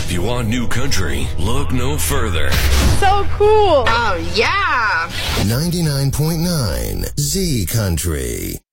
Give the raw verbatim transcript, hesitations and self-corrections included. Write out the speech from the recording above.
If you want new country, look no further. So cool. Oh, yeah. ninety-nine point nine Z Country.